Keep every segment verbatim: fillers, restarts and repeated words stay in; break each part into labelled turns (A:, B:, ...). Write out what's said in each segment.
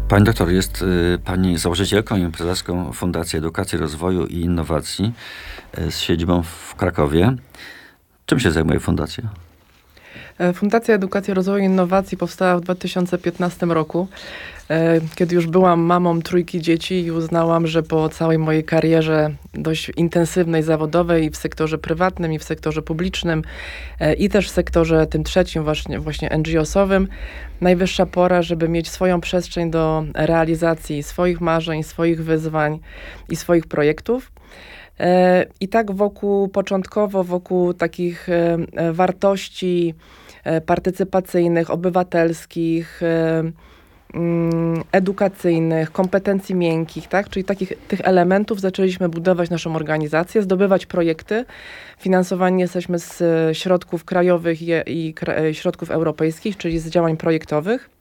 A: Pani doktor, jest y, pani założycielką i prezeską Fundacji Edukacji, Rozwoju i Innowacji y, z siedzibą w Krakowie. Czym się zajmuje fundacja?
B: Fundacja Edukacji, Rozwoju i Innowacji powstała w dwa tysiące piętnastym roku, kiedy już byłam mamą trójki dzieci i uznałam, że po całej mojej karierze dość intensywnej, zawodowej i w sektorze prywatnym, i w sektorze publicznym, i też w sektorze tym trzecim, właśnie, właśnie en dżi o-sowym, najwyższa pora, żeby mieć swoją przestrzeń do realizacji swoich marzeń, swoich wyzwań i swoich projektów. I tak wokół, początkowo wokół takich wartości partycypacyjnych, obywatelskich, edukacyjnych, kompetencji miękkich, tak? Czyli takich tych elementów zaczęliśmy budować naszą organizację, zdobywać projekty. Finansowani jesteśmy z środków krajowych i, i kra- środków europejskich, czyli z działań projektowych.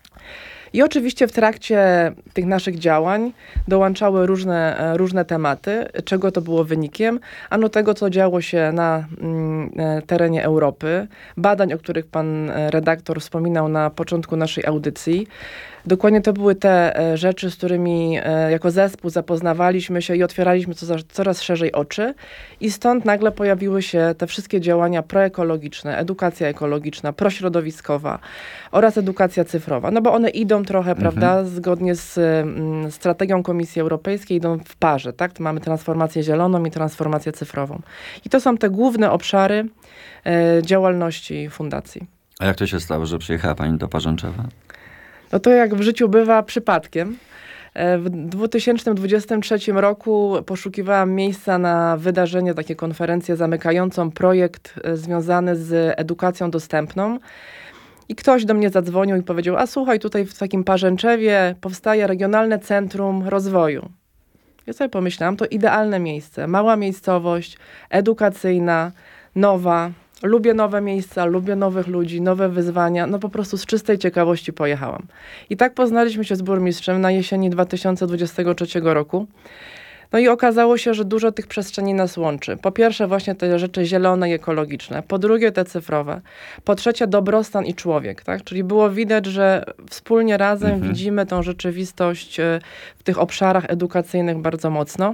B: I oczywiście w trakcie tych naszych działań dołączały różne, różne tematy. Czego to było wynikiem? Ano tego, co działo się na mm, terenie Europy. Badań, o których pan redaktor wspominał na początku naszej audycji. Dokładnie to były te rzeczy, z którymi jako zespół zapoznawaliśmy się i otwieraliśmy coraz szerzej oczy. I stąd nagle pojawiły się te wszystkie działania proekologiczne, edukacja ekologiczna, prośrodowiskowa oraz edukacja cyfrowa. No bo one idą trochę, mhm. prawda, zgodnie z mm, strategią Komisji Europejskiej, idą w parze, tak? Mamy transformację zieloną i transformację cyfrową. I to są te główne obszary e, działalności fundacji.
A: A jak to się stało, że przyjechała pani do Parzęczewa?
B: No to jak w życiu bywa przypadkiem. W dwa tysiące dwudziestym trzecim roku poszukiwałam miejsca na wydarzenie, takie konferencję zamykającą projekt związany z edukacją dostępną. I ktoś do mnie zadzwonił i powiedział, a słuchaj, tutaj w takim Parzęczewie powstaje Regionalne Centrum Rozwoju. Ja sobie pomyślałam, to idealne miejsce. Mała miejscowość, edukacyjna, nowa. Lubię nowe miejsca, lubię nowych ludzi, nowe wyzwania. No po prostu z czystej ciekawości pojechałam. I tak poznaliśmy się z burmistrzem na jesieni dwa tysiące dwudziestego trzeciego roku. No i okazało się, że dużo tych przestrzeni nas łączy. Po pierwsze właśnie te rzeczy zielone i ekologiczne. Po drugie te cyfrowe. Po trzecie dobrostan i człowiek, tak? Czyli było widać, że wspólnie razem mhm. widzimy tą rzeczywistość w tych obszarach edukacyjnych bardzo mocno.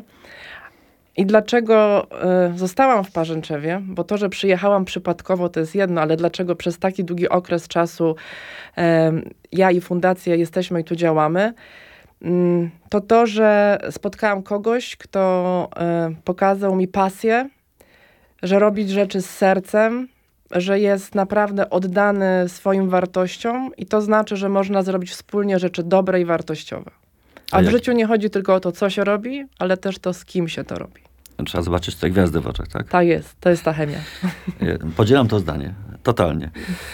B: I dlaczego y, zostałam w Parzęczewie? Bo to, że przyjechałam przypadkowo, to jest jedno, ale dlaczego przez taki długi okres czasu y, ja i fundacja jesteśmy i tu działamy, y, to to, że spotkałam kogoś, kto y, pokazał mi pasję, że robić rzeczy z sercem, że jest naprawdę oddany swoim wartościom i to znaczy, że można zrobić wspólnie rzeczy dobre i wartościowe. A, A w jak... życiu nie chodzi tylko o to, co się robi, ale też to, z kim się to robi.
A: Trzeba zobaczyć te gwiazdy w oczach, tak?
B: Tak jest, to jest ta chemia.
A: Podzielam to zdanie, totalnie.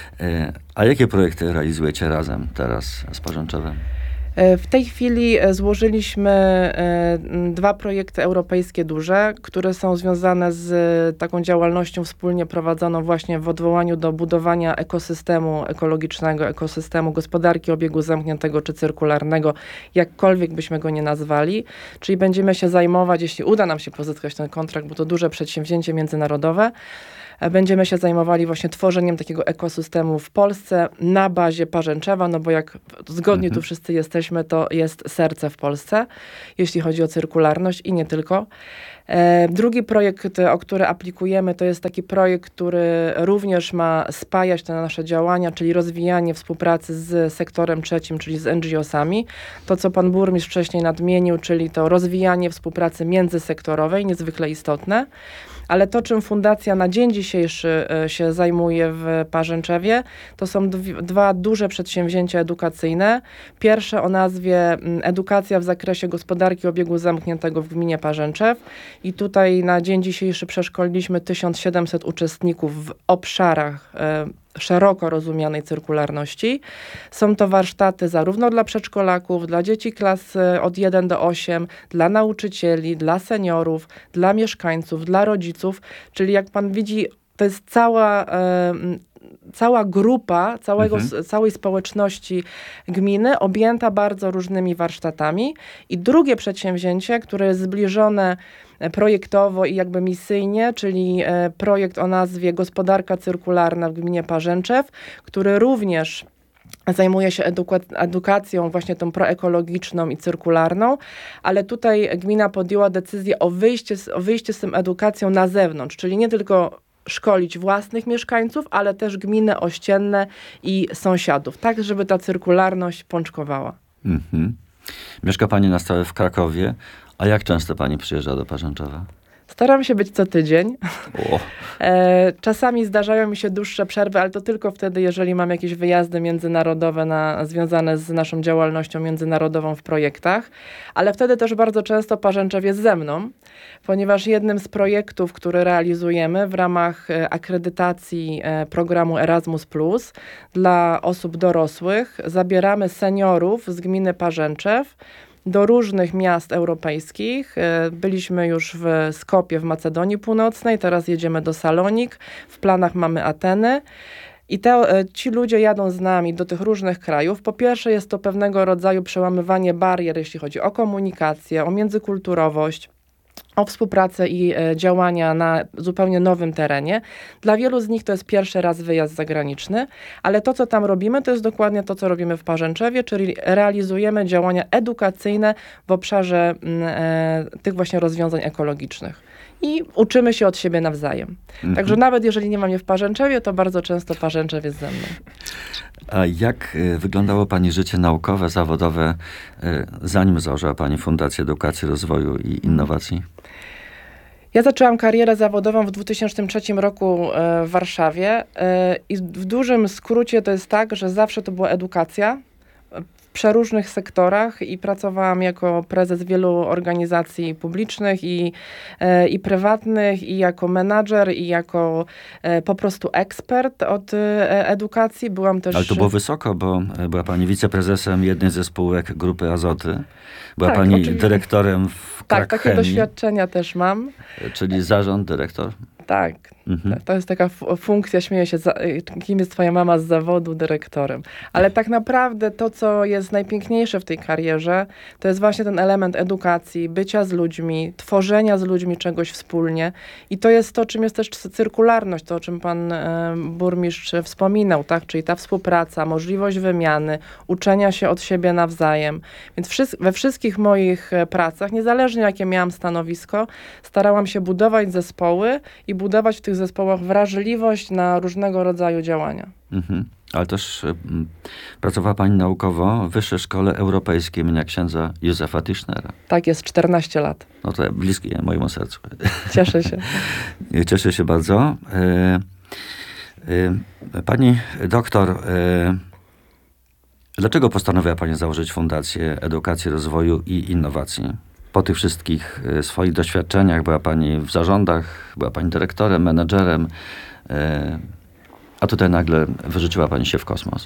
A: A jakie projekty realizujecie razem teraz z Parzęczewem?
B: W tej chwili złożyliśmy dwa projekty europejskie duże, które są związane z taką działalnością wspólnie prowadzoną właśnie w odwołaniu do budowania ekosystemu ekologicznego, ekosystemu gospodarki obiegu zamkniętego czy cyrkularnego, jakkolwiek byśmy go nie nazwali. Czyli będziemy się zajmować, jeśli uda nam się pozyskać ten kontrakt, bo to duże przedsięwzięcie międzynarodowe, będziemy się zajmowali właśnie tworzeniem takiego ekosystemu w Polsce na bazie Parzęczewa, no bo jak zgodnie mhm. tu wszyscy jesteśmy, to jest serce w Polsce, jeśli chodzi o cyrkularność i nie tylko. E, drugi projekt, o który aplikujemy, to jest taki projekt, który również ma spajać te nasze działania, czyli rozwijanie współpracy z sektorem trzecim, czyli z en dżi o-sami. To, co pan burmistrz wcześniej nadmienił, czyli to rozwijanie współpracy międzysektorowej, niezwykle istotne. Ale to, czym fundacja na dzień dzisiejszy się zajmuje w Parzęczewie, to są dwa duże przedsięwzięcia edukacyjne. Pierwsze o nazwie Edukacja w zakresie gospodarki obiegu zamkniętego w gminie Parzęczew. I tutaj na dzień dzisiejszy przeszkoliliśmy tysiąc siedemset uczestników w obszarach e, szeroko rozumianej cyrkularności. Są to warsztaty zarówno dla przedszkolaków, dla dzieci klas od jeden do ośmiu, dla nauczycieli, dla seniorów, dla mieszkańców, dla rodziców. Czyli jak pan widzi, to jest cała... E, cała grupa całego, mhm. całej społeczności gminy objęta bardzo różnymi warsztatami. I drugie przedsięwzięcie, które jest zbliżone projektowo i jakby misyjnie, czyli projekt o nazwie Gospodarka Cyrkularna w gminie Parzęczew, który również zajmuje się eduka- edukacją właśnie tą proekologiczną i cyrkularną, ale tutaj gmina podjęła decyzję o wyjściu, z, o wyjściu z tą edukacją na zewnątrz, czyli nie tylko szkolić własnych mieszkańców, ale też gminy ościenne i sąsiadów, tak żeby ta cyrkularność pączkowała.
A: Mhm. Mieszka pani na stałe w Krakowie, a jak często pani przyjeżdża do Parzęczowa?
B: Staram się być co tydzień.
A: O.
B: E, czasami zdarzają mi się dłuższe przerwy, ale to tylko wtedy, jeżeli mam jakieś wyjazdy międzynarodowe na, związane z naszą działalnością międzynarodową w projektach. Ale wtedy też bardzo często Parzęczew jest ze mną, ponieważ jednym z projektów, który realizujemy w ramach e, akredytacji e, programu Erasmus plus dla osób dorosłych, zabieramy seniorów z gminy Parzęczew do różnych miast europejskich. Byliśmy już w Skopie w Macedonii Północnej, teraz jedziemy do Salonik, w planach mamy Ateny. I te, ci ludzie jadą z nami do tych różnych krajów. Po pierwsze jest to pewnego rodzaju przełamywanie barier, jeśli chodzi o komunikację, o międzykulturowość, o współpracę i e, działania na zupełnie nowym terenie. Dla wielu z nich to jest pierwszy raz wyjazd zagraniczny, ale to, co tam robimy, to jest dokładnie to, co robimy w Parzęczewie, czyli realizujemy działania edukacyjne w obszarze m, e, tych właśnie rozwiązań ekologicznych. I uczymy się od siebie nawzajem. Mhm. Także nawet jeżeli nie mam mnie w Parzęczewie, to bardzo często Parzęczew jest ze mną.
A: A jak y, wyglądało pani życie naukowe, zawodowe, y, zanim założyła pani Fundację Edukacji, Rozwoju i Innowacji?
B: Ja zaczęłam karierę zawodową w dwa tysiące trzecim roku e, w Warszawie e, i w dużym skrócie to jest tak, że zawsze to była edukacja w przeróżnych sektorach i pracowałam jako prezes wielu organizacji publicznych i, e, i prywatnych, i jako menadżer, i jako e, po prostu ekspert od e, edukacji. Byłam też...
A: Ale to było wysoko, bo była pani wiceprezesem jednej ze spółek Grupy Azoty. Była
B: Tak,
A: pani
B: oczywiście.
A: dyrektorem w
B: Tak,
A: Krak
B: takie
A: Chemii,
B: doświadczenia też mam.
A: czyli zarząd, dyrektor.
B: Tak.
A: Mhm.
B: To jest taka f- funkcja, śmieję się, za, kim jest twoja mama z zawodu, dyrektorem. Ale tak naprawdę to, co jest najpiękniejsze w tej karierze, to jest właśnie ten element edukacji, bycia z ludźmi, tworzenia z ludźmi czegoś wspólnie. I to jest to, czym jest też cyrkularność, to o czym pan e, burmistrz wspominał, tak? Czyli ta współpraca, możliwość wymiany, uczenia się od siebie nawzajem. Więc wszy- we wszystkich moich e, pracach, niezależnie jakie miałam stanowisko, starałam się budować zespoły i budować w tych zespołach wrażliwość na różnego rodzaju działania.
A: Mhm. Ale też y, pracowała pani naukowo w Wyższej Szkole Europejskiej imienia księdza Józefa Tischnera.
B: Tak jest, czternaście lat.
A: No to bliskie mojemu sercu.
B: Cieszę się.
A: Cieszę się bardzo. Y, y, pani doktor, y, dlaczego postanowiła pani założyć Fundację Edukacji, Rozwoju i Innowacji? Po tych wszystkich y, swoich doświadczeniach była pani w zarządach, była pani dyrektorem, menedżerem, y, a tutaj nagle wyrzuciła pani się w kosmos.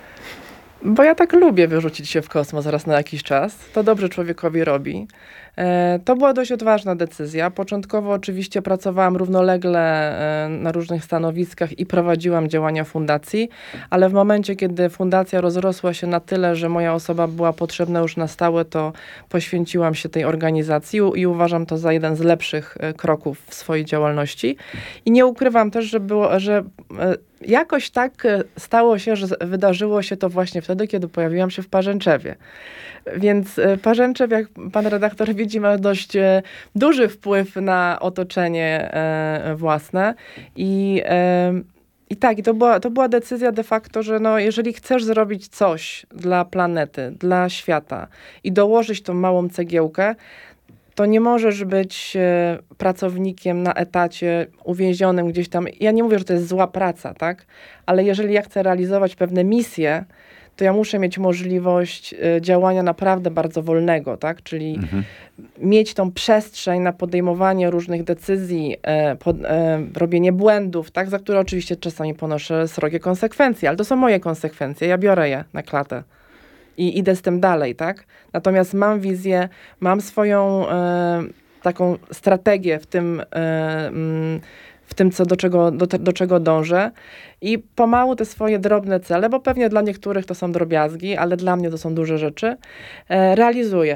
B: Bo ja tak lubię wyrzucić się w kosmos raz na jakiś czas. To dobrze człowiekowi robi. E, to była dość odważna decyzja. Początkowo oczywiście pracowałam równolegle e, na różnych stanowiskach i prowadziłam działania fundacji, ale w momencie, kiedy fundacja rozrosła się na tyle, że moja osoba była potrzebna już na stałe, to poświęciłam się tej organizacji i uważam to za jeden z lepszych e, kroków w swojej działalności. I nie ukrywam też, że było, że e, jakoś tak stało się, że wydarzyło się to właśnie wtedy, kiedy pojawiłam się w Parzęczewie. Więc Parzęczew, jak pan redaktor widzi, ma dość duży wpływ na otoczenie własne. I, i tak, i to była, to była decyzja de facto, że no, jeżeli chcesz zrobić coś dla planety, dla świata i dołożyć tą małą cegiełkę, to nie możesz być e, pracownikiem na etacie, uwięzionym gdzieś tam. Ja nie mówię, że to jest zła praca, tak? Ale jeżeli ja chcę realizować pewne misje, to ja muszę mieć możliwość e, działania naprawdę bardzo wolnego, tak? Czyli mhm. mieć tą przestrzeń na podejmowanie różnych decyzji, e, pod, e, robienie błędów, tak? Za które oczywiście czasami ponoszę srogie konsekwencje, ale to są moje konsekwencje, ja biorę je na klatę. I idę z tym dalej, tak? Natomiast mam wizję, mam swoją e, taką strategię w tym, e, w tym co, do, czego, do, do czego dążę i pomału te swoje drobne cele, bo pewnie dla niektórych to są drobiazgi, ale dla mnie to są duże rzeczy, e, realizuję.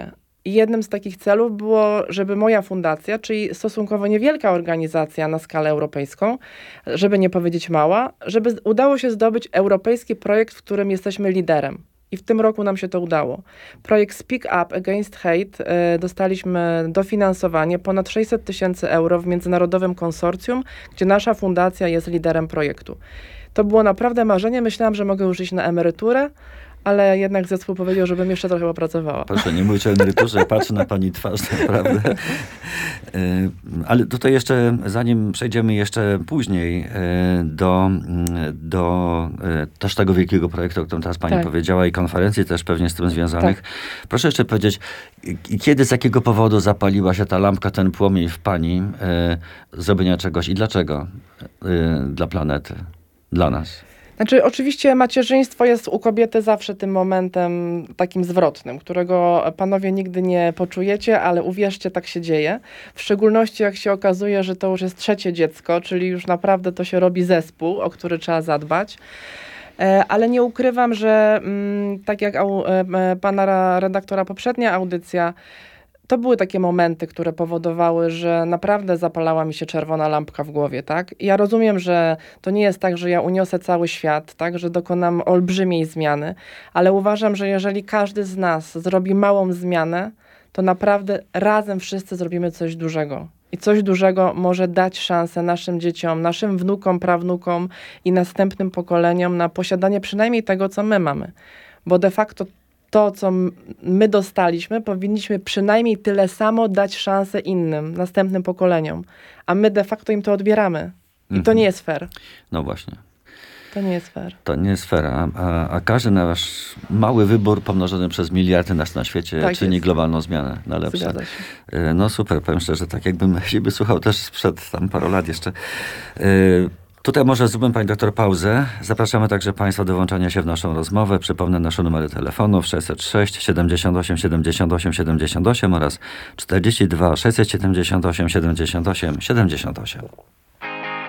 B: I jednym z takich celów było, żeby moja fundacja, czyli stosunkowo niewielka organizacja na skalę europejską, żeby nie powiedzieć mała, żeby udało się zdobyć europejski projekt, w którym jesteśmy liderem. I w tym roku nam się to udało. Projekt Speak Up Against Hate y, dostaliśmy dofinansowanie ponad sześćset tysięcy euro w międzynarodowym konsorcjum, gdzie nasza fundacja jest liderem projektu. To było naprawdę marzenie. Myślałam, że mogę już iść na emeryturę, ale jednak zespół powiedział, żebym jeszcze trochę popracowała.
A: Proszę, nie mówić o emeryturze, patrzę na pani twarz, naprawdę. Ale tutaj jeszcze, zanim przejdziemy jeszcze później do, do też tego wielkiego projektu, o którym teraz pani
B: tak.
A: powiedziała, i konferencji też pewnie z tym związanych. Tak. Proszę jeszcze powiedzieć, kiedy, z jakiego powodu zapaliła się ta lampka, ten płomień w pani zrobienia czegoś i dlaczego dla planety, dla nas?
B: Znaczy, oczywiście macierzyństwo jest u kobiety zawsze tym momentem takim zwrotnym, którego panowie nigdy nie poczujecie, ale uwierzcie, tak się dzieje. W szczególności jak się okazuje, że to już jest trzecie dziecko, czyli już naprawdę to się robi zespół, o który trzeba zadbać. Ale nie ukrywam, że mm, tak jak au, pana redaktora poprzednia audycja, to były takie momenty, które powodowały, że naprawdę zapalała mi się czerwona lampka w głowie, tak? I ja rozumiem, że to nie jest tak, że ja uniosę cały świat, tak? Że dokonam olbrzymiej zmiany, ale uważam, że jeżeli każdy z nas zrobi małą zmianę, to naprawdę razem wszyscy zrobimy coś dużego. I coś dużego może dać szansę naszym dzieciom, naszym wnukom, prawnukom i następnym pokoleniom na posiadanie przynajmniej tego, co my mamy. Bo de facto to, co my dostaliśmy, powinniśmy przynajmniej tyle samo dać szansę innym, następnym pokoleniom. A my de facto im to odbieramy. I to nie jest fair.
A: No właśnie.
B: To nie jest fair.
A: To nie jest fair. A, a każdy nasz mały wybór pomnożony przez miliardy nas na świecie
B: tak
A: czyni
B: jest.
A: globalną zmianę na lepsze.
B: Zgadza się.
A: No super, powiem szczerze, tak jakbym siebie słuchał też sprzed tam paru lat jeszcze. Tutaj może zróbmy, pani doktor, pauzę. Zapraszamy także państwa do włączania się w naszą rozmowę. Przypomnę nasze numery telefonów sześćset sześć, siedemdziesiąt osiem, siedemdziesiąt osiem, siedemdziesiąt osiem oraz czterdzieści dwa, sześćset siedemdziesiąt osiem, siedemdziesiąt osiem, siedemdziesiąt osiem.